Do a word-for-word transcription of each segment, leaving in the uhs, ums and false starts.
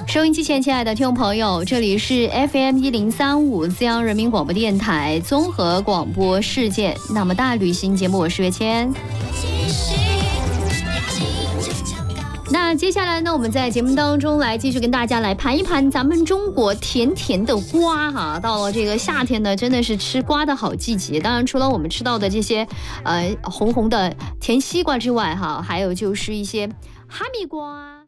收音机前，亲爱的听众朋友，这里是 F M 一零三五资阳人民广播电台综合广播世界那么大旅行节目，我是月谦。那接下来呢，我们在节目当中来继续跟大家来盘一盘咱们中国甜甜的瓜哈。到了这个夏天呢，真的是吃瓜的好季节。当然，除了我们吃到的这些呃红红的甜西瓜之外哈，还有就是一些哈密瓜。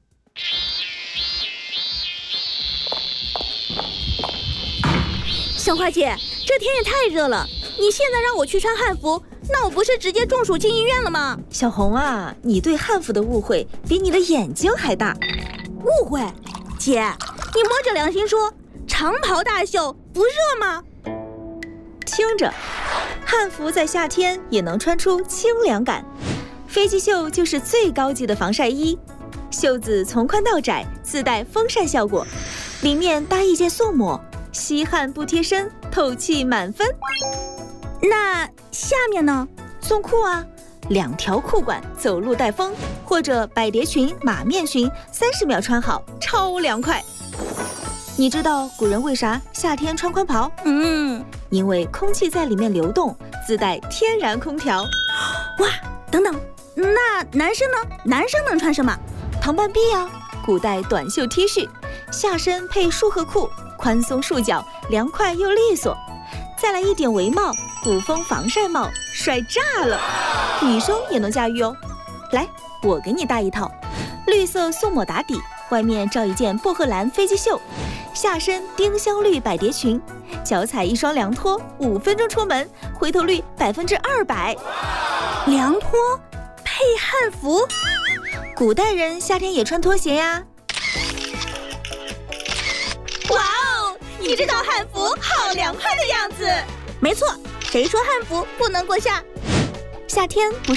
小花姐，这天也太热了，你现在让我去穿汉服，那我不是直接中暑进医院了吗？ 小红啊，你对汉服的误会比你的眼睛还大。 误会？姐，你摸着良心说，长袍大袖不热吗？ 听着，汉服在夏天也能穿出清凉感。飞机袖就是最高级的防晒衣，袖子从宽到窄，自带风扇效果，里面搭一件素抹，吸汗不贴身，透气满分。 那下面呢？ 送裤啊，两条裤管，走路带风，或者百蝶裙、马面裙，三十秒穿好，超凉快。你知道古人为啥夏天穿宽袍？ 嗯， 因为空气在里面流动，自带天然空调。 哇，等等，那男生呢？男生能穿什么？ 唐半臂啊，古代短袖 T 恤，下身配束合裤，宽松束脚，凉快又利索。再来一顶围帽，古风防晒帽，帅炸了！女生也能驾驭哦。来，我给你搭一套，绿色素抹打底，外面罩一件薄荷蓝飞机袖，下身丁香绿百蝶裙，脚踩一双凉拖，五分钟出门，回头率百分之二百。 凉拖配汉服， 古代人夏天也穿拖鞋呀。 哇哦，你这套汉服好凉快的样子。没错，谁说汉服不能过夏？ 夏天不